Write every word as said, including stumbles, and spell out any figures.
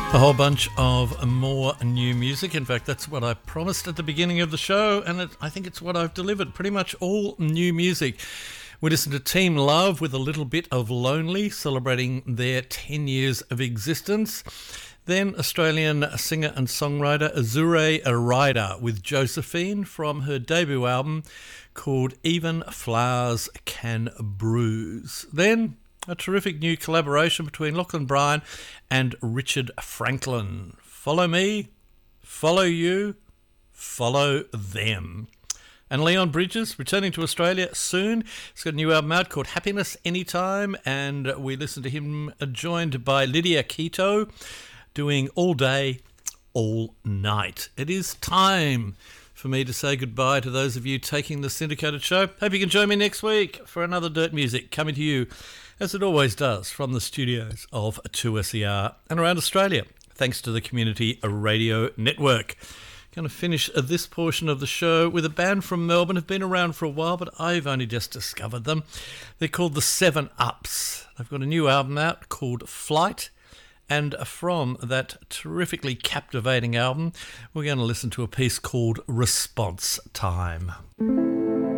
A whole bunch of more new music. In fact, that's what I promised at the beginning of the show, and it, I think it's what I've delivered. Pretty much all new music. We listened to Team Love with a little bit of Lonely, celebrating their ten years of existence. Then Australian singer and songwriter Azure Arida with Josephine from her debut album called Even Flowers Can Bruise. Then a terrific new collaboration between Lachlan Bryan and Richard Franklin. Follow me, follow you, follow them. And Leon Bridges, returning to Australia soon. He's got a new album out called Happiness Anytime, and we listened to him joined by Lydia Keto doing All Day, All Night. It is time for me to say goodbye to those of you taking the syndicated show. Hope you can join me next week for another Dirt Music coming to you, as it always does, from the studios of two S E R and around Australia, thanks to the Community Radio Network. Going to finish this portion of the show with a band from Melbourne. Have been around for a while, but I've only just discovered them. They're called the Seven Ups. They've got a new album out called Flight, and from that terrifically captivating album, we're going to listen to a piece called Response Time.